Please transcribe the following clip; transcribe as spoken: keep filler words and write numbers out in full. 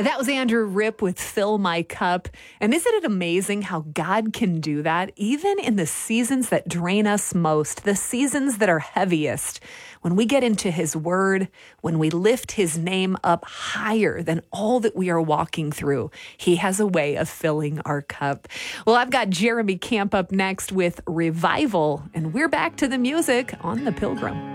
That was Andrew Ripp with Fill My Cup. And isn't it amazing how God can do that, even in the seasons that drain us most, the seasons that are heaviest? When we get into his word, when we lift his name up higher than all that we are walking through, he has a way of filling our cup. Well, I've got Jeremy Camp up next with Revival, and we're back to the music on The Pilgrim.